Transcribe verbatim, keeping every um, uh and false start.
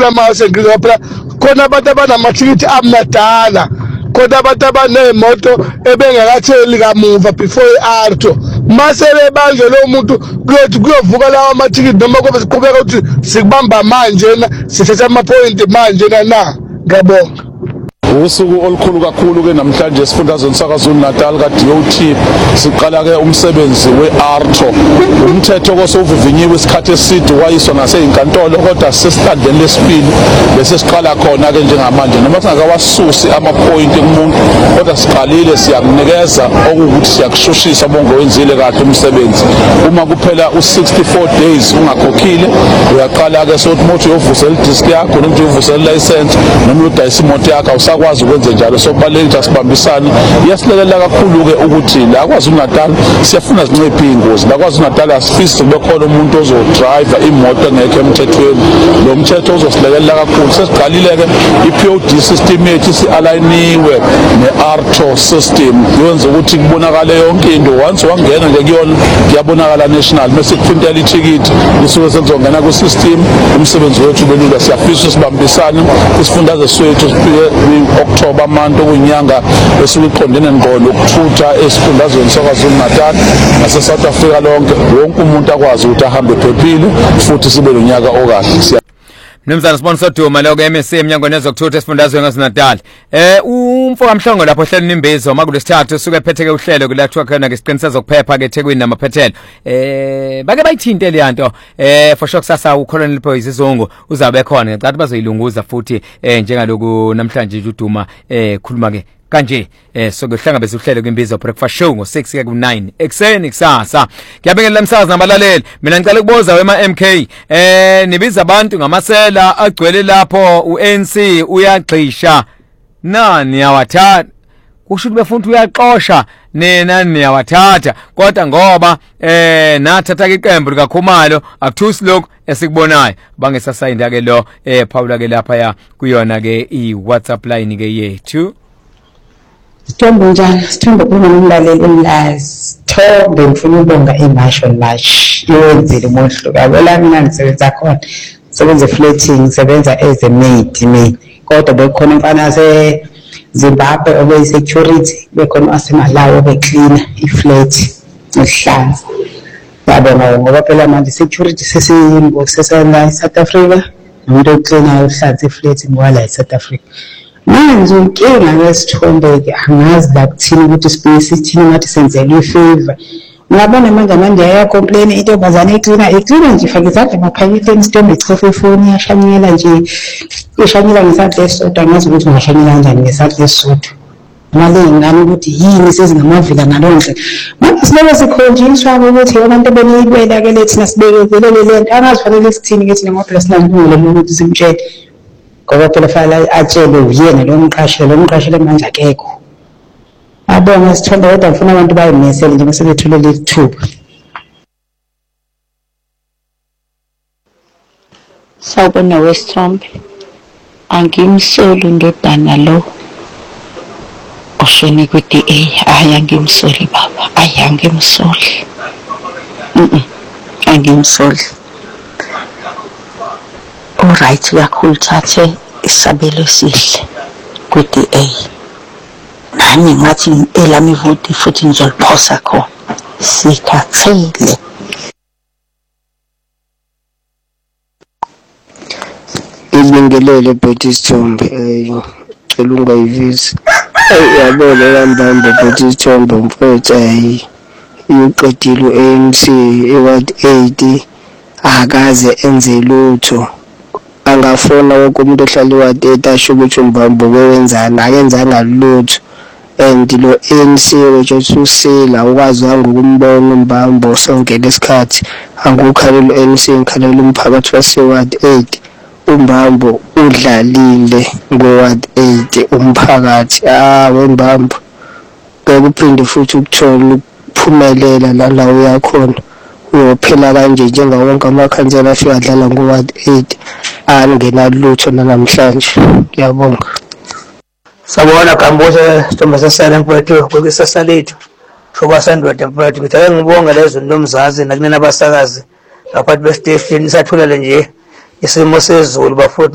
mase ngizophela khona abantu abanamathikiti amadala kodwa abantu abanemoto ebengakatheli kamuva before iArto mase bebanjwe lo muntu kuyothi kuyovuka lawa amathikiti noma kube siqhubeka ukuthi sikubamba manje na sithatha ama point manje na ngiyabonga. Usuku olukhulu kakhulu ke namhlanje esifundazweni saKwaZulu Natal ka D O T siqala ke umsebenzi weArto. Umthetho kosovivinyiwe isikhathi eside wayiswa naseyinkantolo kodwa sesithandeni lesibili bese siqala khona ke njengamanje noma singakawasusi ama point kumuntu kodwa siqalile siyakunikeza okuthi siyakushushisa bonke wenzile kahle umsebenzi. Uma kuphela u sixty-four days ungakhokhile uyaqala ke sokuthi umuntu uyovusela disk yakho noma uyovusela license noma udayisa imoto yakho kwazi ukwenza njalo sokubaleka asibambisane yasilekelela kakhulu ke ukuthi la KwaZulu Natal siyafuna zinciphe ingozi la KwaZulu Natal asifisi bekhona umuntu ozodrive imoto engekho emthethweni lo mthetho uzosilekelela kakhulu sesiqalile ke iP O D system yethu si-aligniwe neArto system yenza ukuthi kubonakale yonke into once wangena nje kuyona kuyabonakala national bese kuphintela ithikiti isuke sezongena ku system umsebenzi wethu belula siyafisa sibambisane isifundazwe sethu siphe October month okuyinyanga esikuqondene ngqo ukuthutha esifundazweni saKwaZulu Natal nase South Africa lonke wonke umuntu akwazi ukuthi ahambe phephile futhi sibe lonyaka okahle. Mnumzana sponsor Duma lo ke M S C eMnyangweni wezokuthutha esifundazweni saKwaZulu Natal. Eh umfo Mhlongo lapho hleli nimbizo makulesithathu suke ephetheke uhlelo kulathiwa khona ke siqiniseza ukuphepha ke eThekwini namaphethelo. Eh bake bayithinte le nto eh for sure kusasa uColonel Boys izongo uzabe khona ngicathi bazoyilunguza futhi eh njengaloku namhlanje uDuma eh khuluma ke kanje eh sokuhlangabeza uhlelo kwimbizo breakfast show ngo six ke ku nine ekseni kusasa. Ngiyabingelela umsakazi nabalaleli mina ngicela ukubuza wema M K eh nibiza abantu ngamasela agcwele lapho uN C uyagxisha nani yawathatha kusho ukuthi befuna uyaxosha nena niyawathatha kodwa ngoba eh nathatha iqembu likaKhumalo akuthusi lokho esikubonayo bangesasayinda ke lo eh Paula ke lapha ya kuyona ke i WhatsApp line ke yethu. Sithombe njani sithombe kuba nomlaleli umlazi Thombe ngifuna ubonga iMarshall Lash yenzile mohlo kabela mina ngisebenza khona sebenza flatting sebenza as a maid maid kodwa bekhona mfana se Zimbabwe obe security bekhona asemalawo obe cleaner iflat ihlanza yabona ngoba phela manje security sesiyimbo sesela South Africa umuntu ocleaner uhlanza iflat ngwala eSouth Africa. Manje inkinga ngesithombe ke angazi la kuthini ukuthi space ithini ngathi senzele ifavor. Ngiyabona manje manje aya complain into bazana ecleaner ecleaner nje faka izandla emaphaketheni isithombe ichofe ifoni yashanyela nje ishanyela ngesandla esodwa ngazi ukuthi ngashanyela kanjani ngesandla esodwa. Manje ngani ukuthi yini sezingamavila ngalonhle. Manje sinebe sikhonjiswa ukuthi abantu beniyibela ke lethi nasibekezelele lento angazifanele sithini ke thina ngoba sinangilungile ukuthi simtshele. Ngoba phela fala atshele uyena lo mqashele lo mqashele manje akekho. Abonga sithombe kodwa ngifuna abantu bayimesele nje bese bethulele ithuba. Sawubona Westrombe angimsoli ndodana lo oshone ku D A ayangimsoli baba ayangimsoli mhm angimsoli. Alright uyakhulu thathe isabelo sihle ku D A nami ngathi elami ivoti futhi ngizoliphosa khona sikhathele. Ibingelele Betty Sithombe eh cela ungayivisi yabona lambamba Betty Sithombe mfowethu ayi uqedile uA N C eWard eight akaze enze lutho angafona wonke umuntu ohlala eWard eight asho ukuthi umbambo wenzana akenzanga lutho and lo A N C wethu usila ukwazanga ukumbona umbambo sonke lesikhathi angukhalela uA N C ngikhalela umphakathi waseWard eight umbambo udlalile ngoWard eight umphakathi ah wembambo bekuphinde futhi ukuthola ukuphumelela la la uyakhona uyophela kanje njengawo wonke amakhansela afika adlala ngoWard eight angena lutho namhlanje. Ngiyabonga. Sabona Kamboja Sithombe sasala mfowethu kwesasa lethu shoba sandoda mfowethu ngithe ngibonga lezo nomzazi nakunena abasakazi lapha bestation isathula nje isimo sezulu bafowethu